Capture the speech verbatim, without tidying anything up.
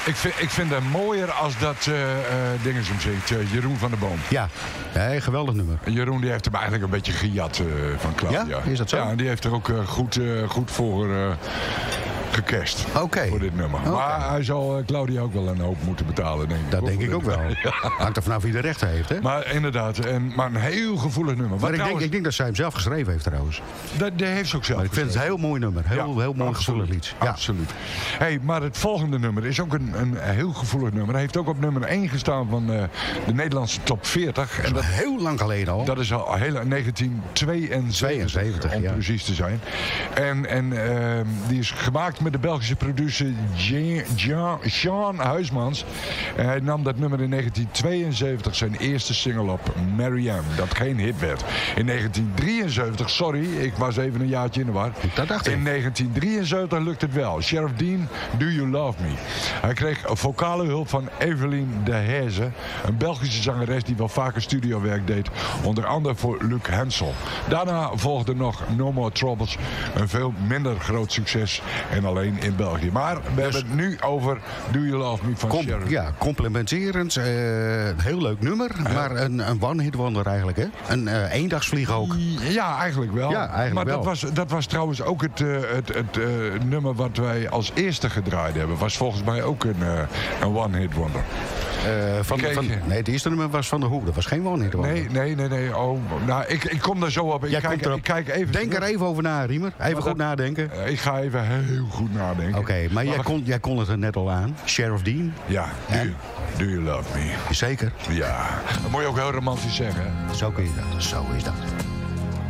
Ik vind, ik vind het mooier als dat uh, uh, dinges hem zingt. Uh, Jeroen van der Boom. Ja, nee, geweldig nummer. Jeroen die heeft hem eigenlijk een beetje gejat uh, van Claudia. Ja, is dat zo? Ja, en die heeft er ook uh, goed, uh, goed voor... Uh, gecashed okay. voor dit nummer. Okay. Maar hij zal Claudia ook wel een hoop moeten betalen, denk ik. Dat denk ik ook wel. Ja. Hangt er vanaf wie de rechten heeft, hè? Maar inderdaad, en, maar een heel gevoelig nummer. Maar ik, trouwens, denk, ik denk dat zij hem zelf geschreven heeft, trouwens. Dat, dat heeft ze ook zelf maar ik vind het een heel mooi nummer. Heel, ja, heel mooi gevoelig lied. Ja. Absoluut. Hey, maar het volgende nummer is ook een, een heel gevoelig nummer. Hij heeft ook op nummer één gestaan van uh, de Nederlandse top veertig. En dat is heel lang geleden al. Dat is al heel negentien tweeënzeventig, tweeënzeventig om ja. precies te zijn. En, en uh, die is gemaakt met de Belgische producer Jean, Jean, Sean Huismans. En hij nam dat nummer in negentien tweeënzeventig zijn eerste single op, Marianne, dat geen hit werd. In negentien drieënzeventig, sorry, ik was even een jaartje in de war. Dat dacht ik. In negentien drieënzeventig lukt het wel. Sheriff Dean, Do You Love Me? Hij kreeg vocale hulp van Evelien de Heze, een Belgische zangeres die wel vaker studiowerk deed, onder andere voor Luc Hensel. Daarna volgde nog No More Troubles, een veel minder groot succes en alleen in België. Maar we dus hebben het nu over Do You Love Me van com- Sheriff. Ja, complimenterend. Uh, heel leuk nummer. Uh, maar een, een one-hit wonder eigenlijk, hè? Een uh, eendagsvlieg ook. Ja, eigenlijk wel. Ja, eigenlijk maar wel. Dat, was, dat was trouwens ook het, uh, het, het uh, nummer wat wij als eerste gedraaid hebben. Was volgens mij ook een, uh, een one-hit wonder. Uh, van, van, nee, het eerste nummer was van de Hoek. Dat was geen one-hit wonder. Nee, nee, nee. nee. Oh, nou, ik, ik kom daar zo op. Ik, kijk, ik kijk even Denk terug. er even over na, Riemer. Even maar goed dat, nadenken. Uh, ik ga even heel goed nadenken. Oké, okay, maar, maar jij, kon, jij kon het er net al aan. Sheriff Dean. Ja, do you, do you love me? Zeker. Ja, dat moet je ook heel romantisch zeggen. Zo kun je dat. Zo is dat.